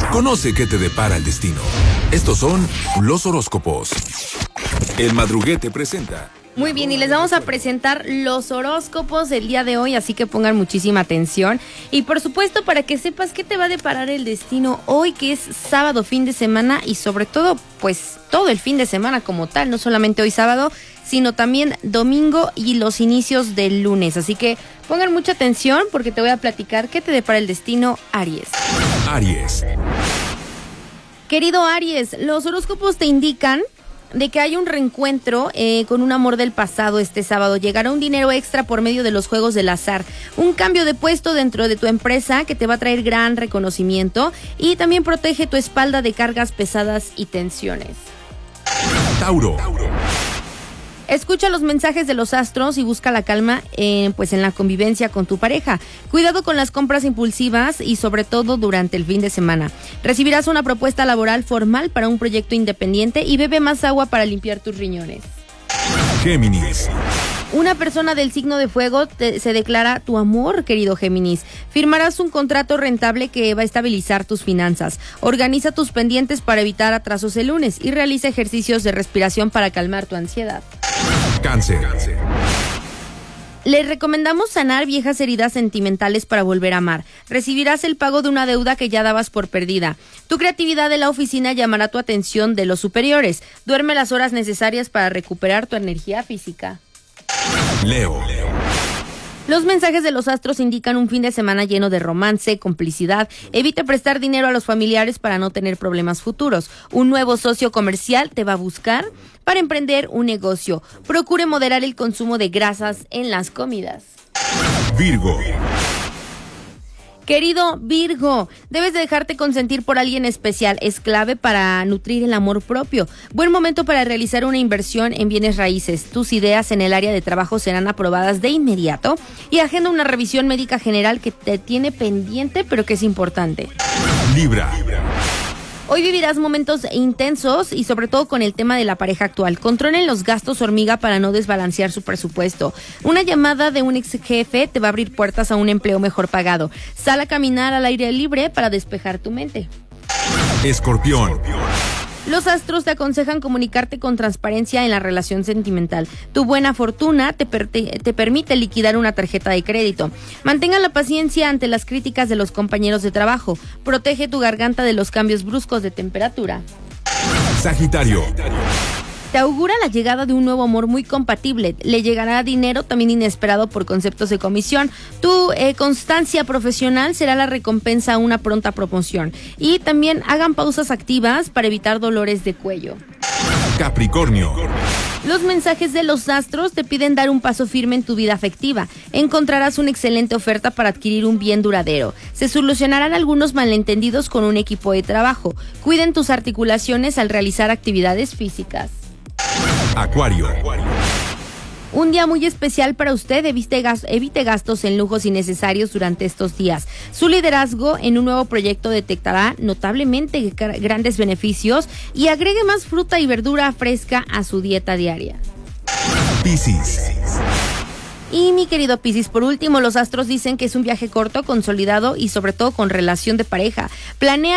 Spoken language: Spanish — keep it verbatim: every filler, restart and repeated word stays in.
Conoce qué te depara el destino. Estos son los horóscopos. El Madruguete presenta. Muy bien, y les vamos a presentar los horóscopos del día de hoy, así que pongan muchísima atención. Y por supuesto, para que sepas qué te va a deparar el destino hoy, que es sábado, fin de semana, y sobre todo, pues todo el fin de semana como tal, no solamente hoy sábado, sino también domingo y los inicios del lunes. Así que pongan mucha atención porque te voy a platicar qué te depara el destino, Aries. Aries. Querido Aries, los horóscopos te indican de que hay un reencuentro eh, con un amor del pasado este sábado. Llegará un dinero extra por medio de los juegos del azar, un cambio de puesto dentro de tu empresa que te va a traer gran reconocimiento, y también protege tu espalda de cargas pesadas y tensiones. Tauro. Escucha los mensajes de los astros y busca la calma eh, pues en la convivencia con tu pareja. Cuidado con las compras impulsivas y sobre todo durante el fin de semana. Recibirás una propuesta laboral formal para un proyecto independiente y bebe más agua para limpiar tus riñones. Géminis. Una persona del signo de fuego te, se declara tu amor, querido Géminis. Firmarás un contrato rentable que va a estabilizar tus finanzas. Organiza tus pendientes para evitar atrasos el lunes y realiza ejercicios de respiración para calmar tu ansiedad. Cáncer. Les recomendamos sanar viejas heridas sentimentales para volver a amar. Recibirás el pago de una deuda que ya dabas por perdida. Tu creatividad de la oficina llamará tu atención de los superiores. Duerme las horas necesarias para recuperar tu energía física. Leo. Los mensajes de los astros indican un fin de semana lleno de romance, complicidad. Evita prestar dinero a los familiares para no tener problemas futuros. Un nuevo socio comercial te va a buscar para emprender un negocio. Procure moderar el consumo de grasas en las comidas. Virgo. Querido Virgo, debes de dejarte consentir por alguien especial. Es clave para nutrir el amor propio. Buen momento para realizar una inversión en bienes raíces. Tus ideas en el área de trabajo serán aprobadas de inmediato. Y agenda una revisión médica general que te tiene pendiente, pero que es importante. Libra. Hoy vivirás momentos intensos y sobre todo con el tema de la pareja actual. Controlen los gastos hormiga para no desbalancear su presupuesto. Una llamada de un ex jefe te va a abrir puertas a un empleo mejor pagado. Sal a caminar al aire libre para despejar tu mente. Escorpión. Los astros te aconsejan comunicarte con transparencia en la relación sentimental. Tu buena fortuna te, per- te permite liquidar una tarjeta de crédito. Mantenga la paciencia ante las críticas de los compañeros de trabajo. Protege tu garganta de los cambios bruscos de temperatura. Sagitario. Te augura la llegada de un nuevo amor muy compatible. Le llegará dinero también inesperado por conceptos de comisión. Tu eh, constancia profesional será la recompensa a una pronta promoción. Y también hagan pausas activas para evitar dolores de cuello. Capricornio. Los mensajes de los astros te piden dar un paso firme en tu vida afectiva. Encontrarás una excelente oferta para adquirir un bien duradero. Se solucionarán algunos malentendidos con un equipo de trabajo. Cuiden tus articulaciones al realizar actividades físicas. Acuario. Un día muy especial para usted. Evite, gas- evite gastos en lujos innecesarios durante estos días. Su liderazgo en un nuevo proyecto detectará notablemente gra- grandes beneficios y agregue más fruta y verdura fresca a su dieta diaria. Piscis. Y mi querido Piscis, por último, los astros dicen que es un viaje corto, consolidado y sobre todo con relación de pareja. Planea